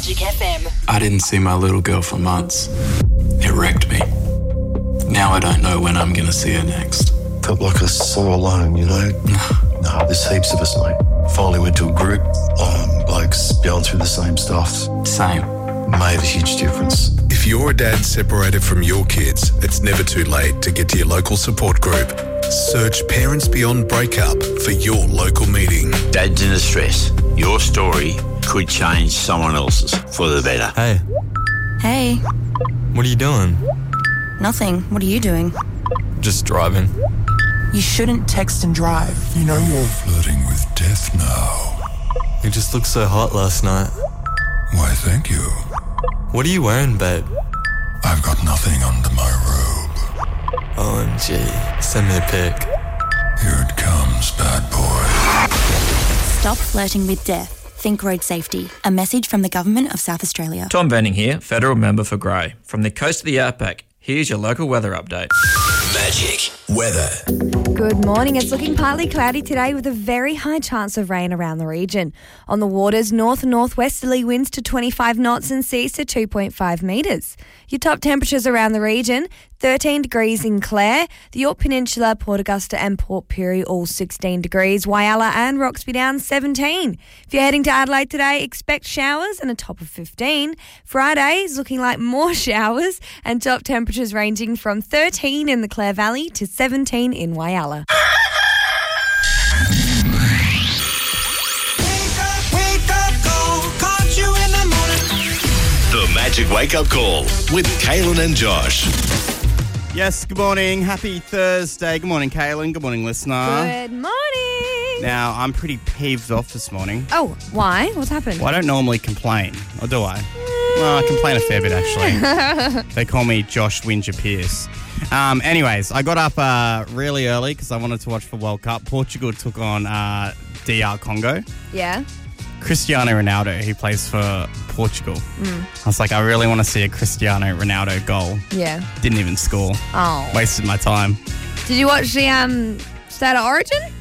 Magic FM. I didn't see my little girl for months. It wrecked me. Now I don't know when I'm going to see her next. Felt like I was so alone, you know? Nah, there's heaps of us, mate. Finally went to a group, blokes going through the same stuff. Same. Made a huge difference. If you're a dad separated from your kids, it's never too late to get to your local support group. Search Parents Beyond Breakup for your local meeting. Dads in distress. Your story could change someone else's for the better. Hey. Hey. What are you doing? Nothing. What are you doing? Just driving. You shouldn't text and drive. You know you're flirting with death now. You just looked so hot last night. Why, thank you. What are you wearing, babe? I've got nothing under my robe. OMG. Send me a pic. Here it comes, bad boy. Stop flirting with death. Think road safety. A message from the Government of South Australia. Tom Venning here, Federal Member for Grey. From the coast of the outback, here's your local weather update. Magic weather. Good morning. It's looking partly cloudy today with a very high chance of rain around the region. On the waters, north-northwesterly winds to 25 knots and seas to 2.5 metres. Your top temperatures around the region, 13 degrees in Clare, the Yorke Peninsula, Port Augusta and Port Pirie all 16 degrees, Whyalla and Roxby Down 17. If you're heading to Adelaide today, expect showers and a top of 15. Friday is looking like more showers and top temperatures ranging from 13 in the Clare Valley to 17 in Whyalla. The Magic Wake Up Call with Kaylin and Josh. Yes, good morning. Happy Thursday. Good morning, Kaylin. Good morning, listener. Good morning. Now, I'm pretty peeved off this morning. Oh, why? What's happened? Well, I don't normally complain, or do I? Well, I complain a fair bit, actually. They call me Josh Whinger Pierce. Anyways, I got up really early because I wanted to watch the World Cup. Portugal took on DR Congo. Yeah. Cristiano Ronaldo, who plays for Portugal. I was like, I really want to see a Cristiano Ronaldo goal. Yeah. Didn't even score. Oh. Wasted my time. Did you watch the State of Origin?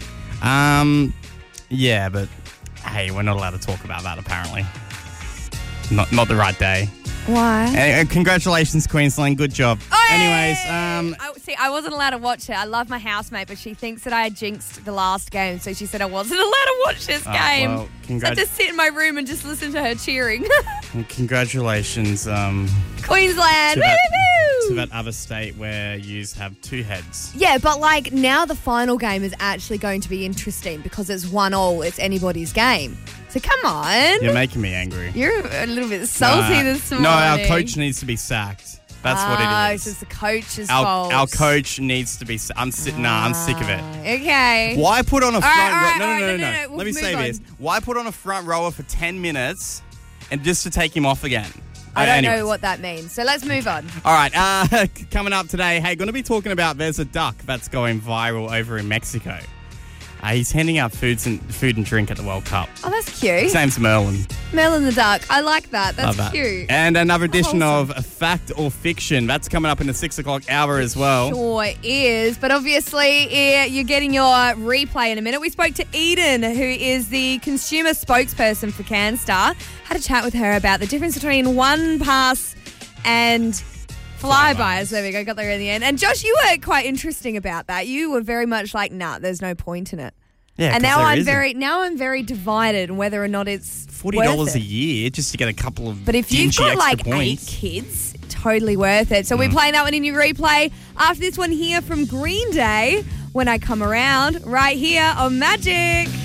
Yeah, but hey, we're not allowed to talk about that apparently. Not the right day. Why? Anyway, congratulations, Queensland. Good job. Oh, Anyways, I wasn't allowed to watch it. I love my housemate, but she thinks that I had jinxed the last game, so she said I wasn't allowed to watch this game. Well, I had to sit in my room and just listen to her cheering. Congratulations, Queensland! to that other state where you have two heads. Yeah, but like now the final game is actually going to be interesting because it's 1-1. It's anybody's game. So come on. You're making me angry. You're a little bit salty this morning. No, our coach needs to be sacked. That's what it is. So it's the coach's fault. Our coach needs to be... I'm sick of it. Okay. Why put on a front row... No. Let me say this. Why put on a front rower for 10 minutes and just to take him off again? I don't know what that means. So let's move on. All right. Coming up today, hey, going to be talking about there's a duck that's going viral over in Mexico. He's handing out food and drink at the World Cup. Oh, that's cute. His name's Merlin. Merlin the duck. I like that. That's Love that. cute. And another edition of Fact or Fiction. That's coming up in the 6 o'clock hour as well. Sure is. But obviously, you're getting your replay in a minute. We spoke to Eden, who is the consumer spokesperson for CanStar. Had a chat with her about the difference between one pass and flybys. There we go. Got there in the end. And Josh, you were quite interesting about that. You were very much like, nah, there's no point in it. Yeah, and now I'm very divided on whether or not it's $40 a year just to get a couple of But if you've got like points. 8 kids, totally worth it. So we're playing that one in your replay after this one here from Green Day, When I Come Around, right here on Magic.